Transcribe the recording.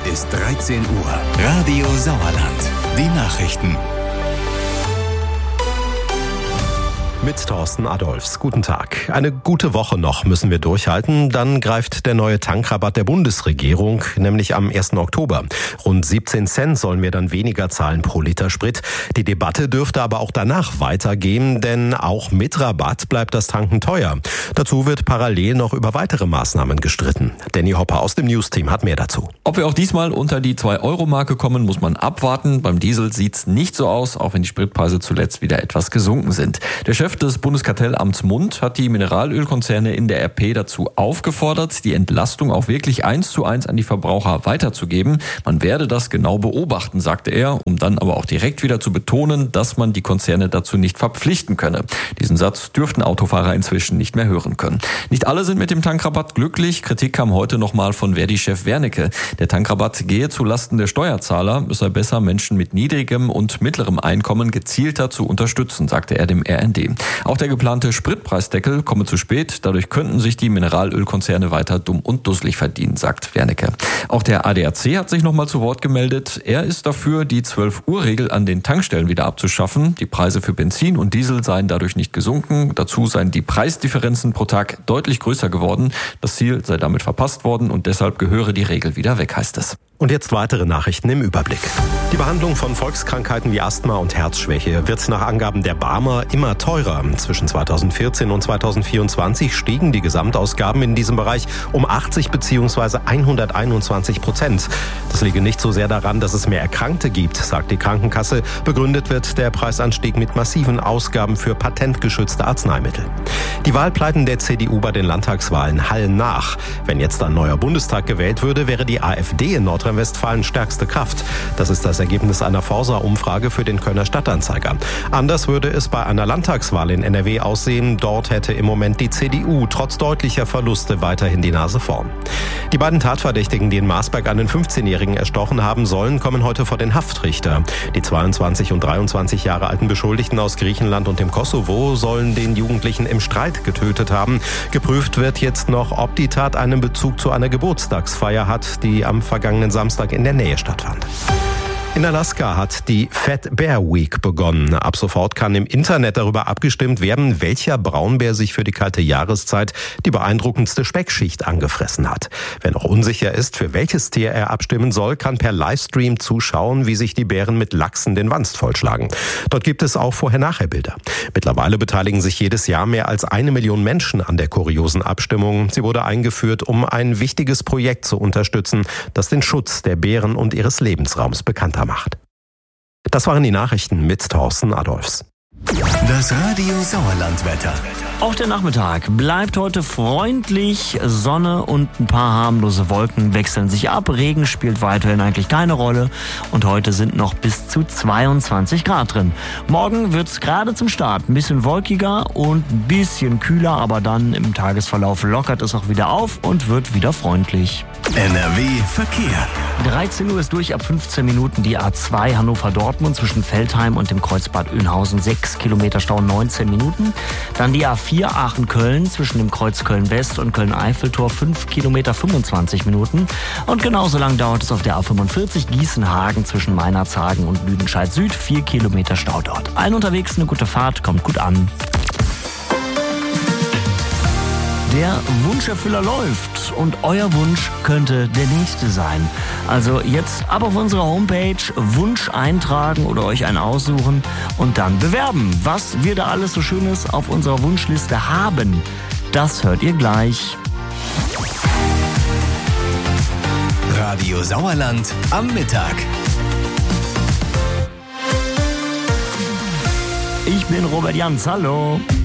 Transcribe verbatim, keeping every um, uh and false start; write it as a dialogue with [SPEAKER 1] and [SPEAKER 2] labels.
[SPEAKER 1] ist dreizehn Uhr. Radio Sauerland. Die Nachrichten.
[SPEAKER 2] Mit Thorsten Adolfs. Guten Tag. Eine gute Woche noch müssen wir durchhalten. Dann greift der neue Tankrabatt der Bundesregierung, nämlich am ersten Oktober. Rund siebzehn Cent sollen wir dann weniger zahlen pro Liter Sprit. Die Debatte dürfte aber auch danach weitergehen, denn auch mit Rabatt bleibt das Tanken teuer. Dazu wird parallel noch über weitere Maßnahmen gestritten. Danny Hopper aus dem News-Team hat mehr dazu.
[SPEAKER 3] Ob wir auch diesmal unter die zwei Euro Marke kommen, muss man abwarten. Beim Diesel sieht's nicht so aus, auch wenn die Spritpreise zuletzt wieder etwas gesunken sind. Der Chef des Bundeskartellamts Mund hat die Mineralölkonzerne in der R P dazu aufgefordert, die Entlastung auch wirklich eins zu eins an die Verbraucher weiterzugeben. Man werde das genau beobachten, sagte er, um dann aber auch direkt wieder zu betonen, dass man die Konzerne dazu nicht verpflichten könne. Diesen Satz dürften Autofahrer inzwischen nicht mehr hören können. Nicht alle sind mit dem Tankrabatt glücklich. Kritik kam heute nochmal von Verdi-Chef Wernicke. Der Tankrabatt gehe zu Lasten der Steuerzahler. Es sei besser, Menschen mit niedrigem und mittlerem Einkommen gezielter zu unterstützen, sagte er dem R N D. Auch der geplante Spritpreisdeckel komme zu spät. Dadurch könnten sich die Mineralölkonzerne weiter dumm und dusselig verdienen, sagt Wernicke. Auch der A D A C hat sich nochmal zu Wort gemeldet. Er ist dafür, die zwölf Uhr Regel an den Tankstellen wieder abzuschaffen. Die Preise für Benzin und Diesel seien dadurch nicht gesunken. Dazu seien die Preisdifferenzen pro Tag deutlich größer geworden. Das Ziel sei damit verpasst worden und deshalb gehöre die Regel wieder weg, heißt es.
[SPEAKER 2] Und jetzt weitere Nachrichten im Überblick. Die Behandlung von Volkskrankheiten wie Asthma und Herzschwäche wird nach Angaben der Barmer immer teurer. Zwischen zweitausendvierzehn und zweitausendvierundzwanzig stiegen die Gesamtausgaben in diesem Bereich um achtzig bzw. hunderteinundzwanzig Prozent. Das liege nicht so sehr daran, dass es mehr Erkrankte gibt, sagt die Krankenkasse. Begründet wird der Preisanstieg mit massiven Ausgaben für patentgeschützte Arzneimittel. Die Wahlpleiten der C D U bei den Landtagswahlen hallen nach. Wenn jetzt ein neuer Bundestag gewählt würde, wäre die AfD in Nordrhein-Westfalen stärkste Kraft. Das ist das Ergebnis einer Forsa-Umfrage für den Kölner Stadtanzeiger. Anders würde es bei einer Landtagswahl in N R W aussehen. Dort hätte im Moment die C D U trotz deutlicher Verluste weiterhin die Nase vorn. Die beiden Tatverdächtigen, die in Marsberg einen fünfzehnjährigen erstochen haben sollen, kommen heute vor den Haftrichter. Die zweiundzwanzig und dreiundzwanzig Jahre alten Beschuldigten aus Griechenland und dem Kosovo sollen den Jugendlichen im Streit getötet haben. Geprüft wird jetzt noch, ob die Tat einen Bezug zu einer Geburtstagsfeier hat, die am vergangenen Samstag in der Nähe stattfand. In Alaska hat die Fat Bear Week begonnen. Ab sofort kann im Internet darüber abgestimmt werden, welcher Braunbär sich für die kalte Jahreszeit die beeindruckendste Speckschicht angefressen hat. Wer noch unsicher ist, für welches Tier er abstimmen soll, kann per Livestream zuschauen, wie sich die Bären mit Lachsen den Wanst vollschlagen. Dort gibt es auch Vorher-Nachher-Bilder. Mittlerweile beteiligen sich jedes Jahr mehr als eine Million Menschen an der kuriosen Abstimmung. Sie wurde eingeführt, um ein wichtiges Projekt zu unterstützen, das den Schutz der Bären und ihres Lebensraums bekannter macht. Das waren die Nachrichten mit Thorsten Adolfs.
[SPEAKER 1] Das Radio Sauerland-Wetter.
[SPEAKER 4] Auch der Nachmittag bleibt heute freundlich. Sonne und ein paar harmlose Wolken wechseln sich ab. Regen spielt weiterhin eigentlich keine Rolle. Und heute sind noch bis zu zweiundzwanzig Grad drin. Morgen wird es gerade zum Start ein bisschen wolkiger und ein bisschen kühler. Aber dann im Tagesverlauf lockert es auch wieder auf und wird wieder freundlich.
[SPEAKER 1] N R W Verkehr.
[SPEAKER 4] dreizehn Uhr ist durch, ab fünfzehn Minuten die A zwei Hannover-Dortmund zwischen Feldheim und dem Kreuzbad Önhausen. sechs Kilometer Stau, neunzehn Minuten. Dann die A vier Aachen-Köln zwischen dem Kreuz Köln-West und Köln-Eiffeltor. fünf Kilometer, fünfundzwanzig Minuten. Und genauso lang dauert es auf der A fünfundvierzig Gießen-Hagen zwischen Meinerzhagen und Lüdenscheid-Süd. vier Kilometer Stau dort. Allen unterwegs eine gute Fahrt, kommt gut an. Der Wunscherfüller läuft und euer Wunsch könnte der nächste sein. Also jetzt ab auf unsere Homepage Wunsch eintragen oder euch einen aussuchen und dann bewerben. Was wir da alles so Schönes auf unserer Wunschliste haben, das hört ihr gleich.
[SPEAKER 1] Radio Sauerland am Mittag.
[SPEAKER 4] Ich bin Robert Jans, hallo.